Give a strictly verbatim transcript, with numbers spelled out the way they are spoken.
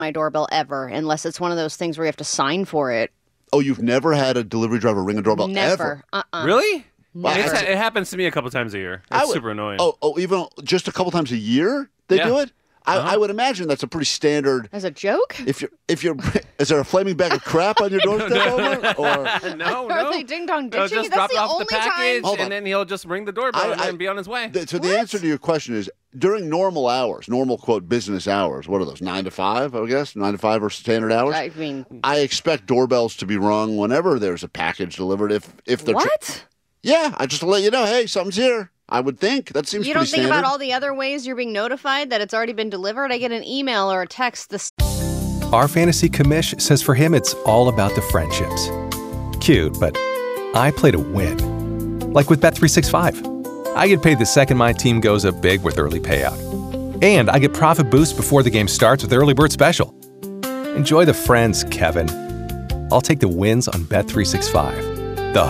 my doorbell ever, unless it's one of those things where you have to sign for it. Oh, you've never had a delivery driver ring a doorbell Never. ever? Uh-uh. Really? Never. It's, it happens to me a couple times a year. It's would, super annoying. Oh, oh, even just a couple times a year they Yeah. do it? I, Uh-huh. I would imagine that's a pretty standard. As a joke? If you're, if you're, is there a flaming bag of crap on your doorstep? Over? Or no, Are no. they ding dong He'll ditching? just That's drop the off only the package, Hold on. and then he'll just ring the doorbell I- and I- then be on his way. The, so the What? answer to your question is during normal hours, normal quote business hours. What are those? Nine to five, I guess. Nine to five are standard hours. I mean, I expect doorbells to be rung whenever there's a package delivered. If if they're tr- what? yeah, I just to let you know, hey, something's here. I would think that seems You pretty don't think standard. about all the other ways you're being notified that it's already been delivered? I get an email or a text. This Our fantasy commish says for him it's all about the friendships. Cute, but I play to win. Like with Bet three sixty-five. I get paid the second my team goes up big with early payout. And I get profit boost before the game starts with Early Bird Special. Enjoy the friends, Kevin. I'll take the wins on Bet three sixty-five.